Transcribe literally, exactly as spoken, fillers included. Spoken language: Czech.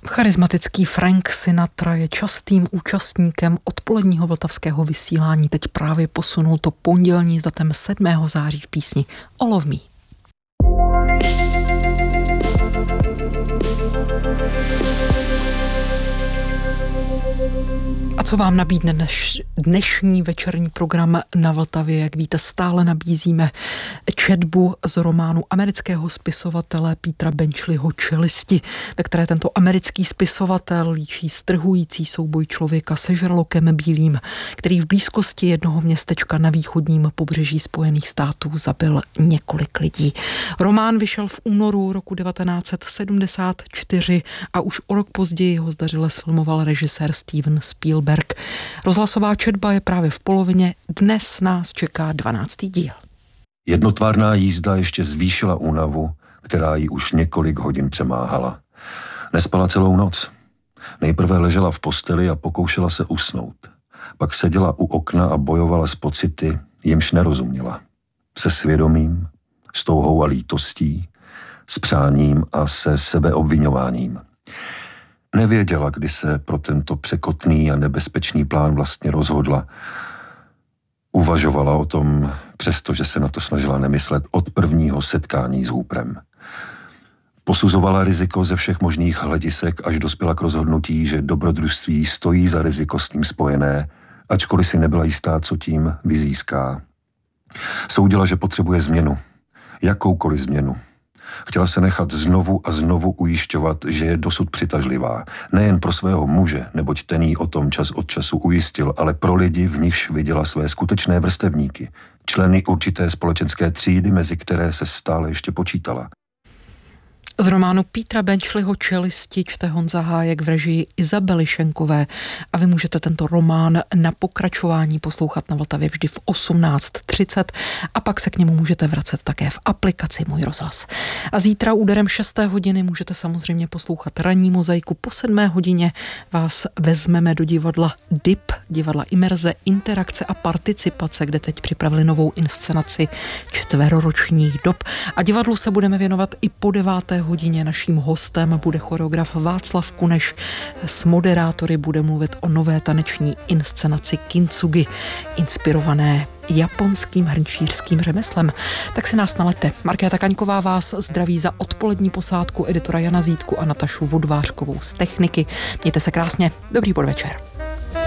Charismatický Frank Sinatra je častým účastníkem odpoledního vltavského vysílání. Teď právě posunul to pondělní s datem sedmého září v písni All of Me. A co vám nabídne dneš, dnešní večerní program na Vltavě? Jak víte, stále nabízíme četbu z románu amerického spisovatele Petera Benčliho Čelisti, ve které tento americký spisovatel líčí strhující souboj člověka se žralokem bílým, který v blízkosti jednoho městečka na východním pobřeží Spojených států zabil několik lidí. Román vyšel v únoru roku devatenáct set sedmdesát čtyři a už o rok později ho zdařile sfilmoval režisér Steven Spielberg. Rozhlasová četba je právě v polovině, dnes nás čeká dvanáctý díl. Jednotvárná jízda ještě zvýšila únavu, která ji už několik hodin přemáhala. Nespala celou noc. Nejprve ležela v posteli a pokoušela se usnout. Pak seděla u okna a bojovala s pocity, jimž nerozuměla. Se svědomím, s touhou a lítostí, s přáním a se sebeobvinováním. Nevěděla, kdy se pro tento překotný a nebezpečný plán vlastně rozhodla. Uvažovala o tom, přestože se na to snažila nemyslet od prvního setkání s Hooperem. Posuzovala riziko ze všech možných hledisek, až dospěla k rozhodnutí, že dobrodružství stojí za riziko s ním spojené, ačkoliv si nebyla jistá, co tím vyzíská. Soudila, že potřebuje změnu. Jakoukoliv změnu. Chtěla se nechat znovu a znovu ujišťovat, že je dosud přitažlivá. Nejen pro svého muže, neboť ten jí o tom čas od času ujistil, ale pro lidi, v nichž viděla své skutečné vrstevníky. Členy určité společenské třídy, mezi které se stále ještě počítala. Z románu Petera Benčliho Čelisti čte Honza Hájek v režii Izabely Šenkové a vy můžete tento román na pokračování poslouchat na Vltavě vždy v osmnáct třicet a pak se k němu můžete vracet také v aplikaci Můj rozhlas. A zítra úderem šesté hodiny můžete samozřejmě poslouchat ranní mozaiku. Po sedmé hodině vás vezmeme do divadla D I P, divadla Imerze, interakce a participace, kde teď připravili novou inscenaci čtveroročních dob. A divadlu se budeme věnovat i po deváté hodině. Naším hostem bude choreograf Václav Kuneš. S moderátory bude mluvit o nové taneční inscenaci Kintsugi, inspirované japonským hrnčířským řemeslem. Tak si nás nalaďte. Markéta Kaňková vás zdraví za odpolední posádku, editora Jana Zítku a Natašu Vodvářkovou z techniky. Mějte se krásně. Dobrý podvečer.